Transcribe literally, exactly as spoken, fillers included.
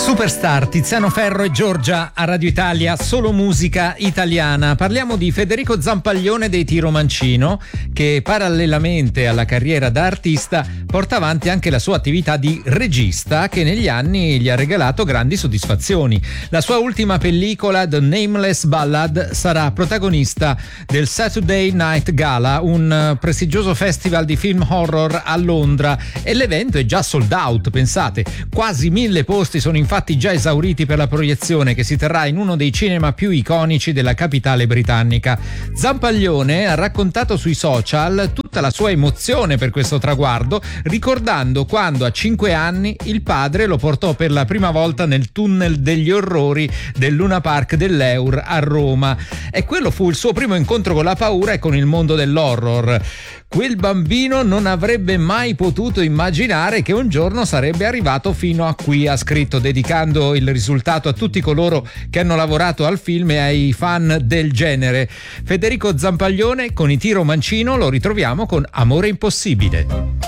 Superstar, Tiziano Ferro e Giorgia a Radio Italia, solo musica italiana. Parliamo di Federico Zampaglione dei Tiro Mancino, che parallelamente alla carriera da artista porta avanti anche la sua attività di regista, che negli anni gli ha regalato grandi soddisfazioni. La sua ultima pellicola, The Nameless Ballad, sarà protagonista del Saturday Night Gala, un prestigioso festival di film horror a Londra, e l'evento è già sold out, pensate, quasi mille posti sono infatti già esauriti per la proiezione, che si terrà in uno dei cinema più iconici della capitale britannica. Zampaglione ha raccontato sui social tutta la sua emozione per questo traguardo, ricordando quando a cinque anni il padre lo portò per la prima volta nel tunnel degli orrori del Luna Park dell'Eur a Roma, e quello fu il suo primo incontro con la paura e con il mondo dell'horror. Quel bambino non avrebbe mai potuto immaginare che un giorno sarebbe arrivato fino a qui, ha scritto, dedicando il risultato a tutti coloro che hanno lavorato al film e ai fan del genere. Federico Zampaglione con i Tiro Mancino lo ritroviamo con Amore Impossibile.